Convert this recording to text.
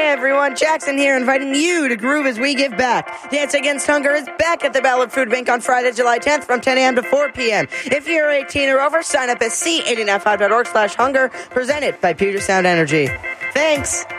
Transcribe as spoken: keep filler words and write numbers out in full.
Hey everyone, Jackson here, inviting you to groove as we give back. Dance Against Hunger is back at the Ballard Food Bank on Friday, July tenth from ten a.m. to four p.m. If you're eighteen or over, sign up at c eight nine five dot org slash hunger, presented by Puget Sound Energy. Thanks.